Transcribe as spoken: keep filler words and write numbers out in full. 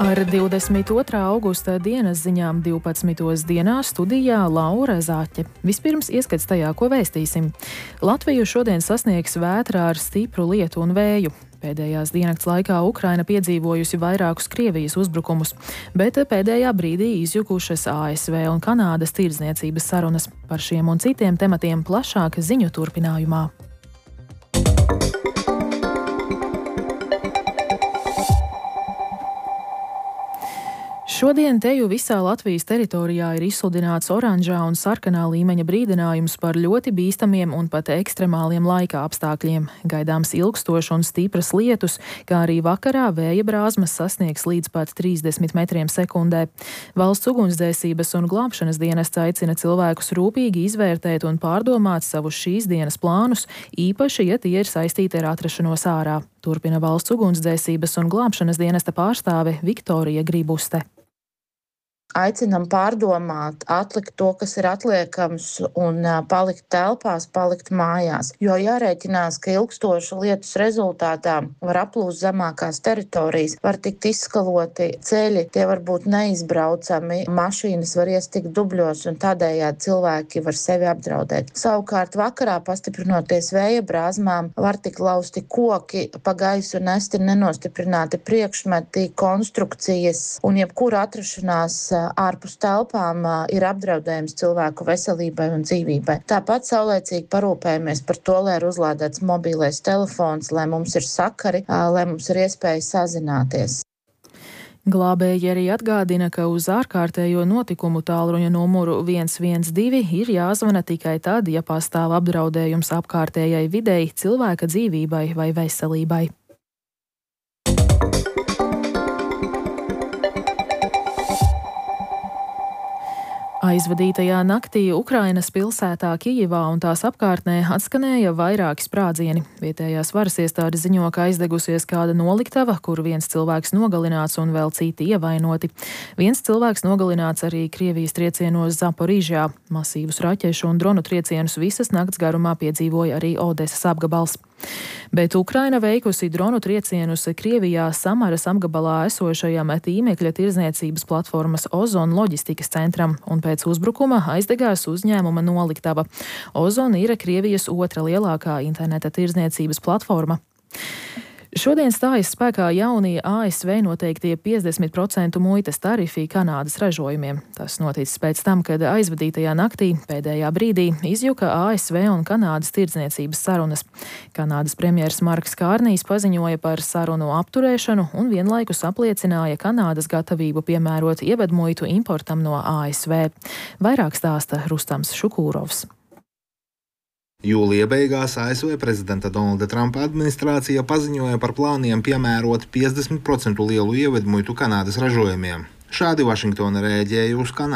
Ar divdesmit otrā augusta dienas ziņām divpadsmitos dienā studijā Laura Zaķe. Vispirms ieskats tajā, ko vēstīsim. Latviju šodien sasniegs vētra ar stipru lietu un vēju. Pēdējās diennakts laikā Ukraina piedzīvojusi vairākus Krievijas uzbrukumus, bet pēdējā brīdī izjukušas A S V un Kanādas tirdzniecības sarunas. Par šiem un citiem tematiem plašāk ziņu turpinājumā. Šodien teju visā Latvijas teritorijā ir izsludināts oranžā un sarkanā līmeņa brīdinājums par ļoti bīstamiem un pat ekstremāliem laika apstākļiem. Gaidāms ilgstošs un stipras lietus, kā arī vakarā vēja brāzmas sasniegs līdz pat trīsdesmit metriem sekundē. Valsts ugunsdzēsības un glābšanas dienests aicina cilvēkus rūpīgi izvērtēt un pārdomāt savus šīs dienas plānus, īpaši, ja tie ir saistīti ar atrašanos ārā. Turpina Valsts ugunsdzēsības un glābšanas dienesta pārstāve Viktorija Gribuste. Aicinam pārdomāt, atlikt to, kas ir atliekams, un palikt telpās, palikt mājās. Jo jārēķinās, ka ilgstoša lietus rezultātā var aplūst zemākās teritorijas, var tikt izskaloti ceļi, tie var būt neizbraucami, mašīnas var iestikt dubļos, un tādējādi cilvēki var sevi apdraudēt. Savukārt vakarā, pastiprinoties vēja brāzmām, var tikt lausti koki, pa gaisu nesti nenostiprināti priekšmeti, konstrukcijas, un jebkura atrašanās ārpus telpām ir apdraudējums cilvēku veselībai un dzīvībai. Tāpat saulēcīgi parūpējamies par to, lai ir uzlādēts mobilais telefons, lai mums ir sakari, lai mums ir iespēja sazināties. Glābēji arī atgādina, ka uz ārkārtējo notikumu tālruņa numuru viens viens divi ir jāzvana tikai tad, ja pastāv apdraudējums apkārtējai videi, cilvēka dzīvībai vai veselībai. Aizvadītajā naktī Ukrainas pilsētā Kijivā un tās apkārtnē atskanēja vairāki sprādzieni. Vietējās varas iestādes ziņo, ka aizdegusies kāda noliktava, kur viens cilvēks nogalināts un vēl citi ievainoti. Viens cilvēks nogalināts arī Krievijas triecienos Zaporīžjā. Masīvus raķešu un dronu triecienus visas nakts garumā piedzīvoja arī Odesas apgabals. Bet Ukraina veikusi dronu triecienus Krievijā Samaras apgabalā esošajam tīmekļa tirdzniecības platformas Ozon loģistikas centram, un pēc uzbrukuma aizdegās uzņēmuma noliktava. Ozon ir Krievijas otra lielākā interneta tirdzniecības platforma. Šodien stājas spēkā jaunie A S V noteiktie piecdesmit procentu muitas tarifi Kanādas ražojumiem. Tas noticis pēc tam, kad aizvadītajā naktī pēdējā brīdī izjuka A S V un Kanādas tirdzniecības sarunas. Kanādas premjers Marks Kārnijs paziņoja par sarunu apturēšanu un vienlaikus apliecināja Kanādas gatavību piemērot ievedmuitu importam no A S V. Vairāk stāsta Rustams Šukūrovs. Jūlija beigās A S V prezidenta Donalda Trumpa administrācija paziņoja par plāniem piemērot piecdesmit procentu lielu ievedmuitu Kanādas ražojumiem. Šādi Vašingtona rēģēja uz Kanādu.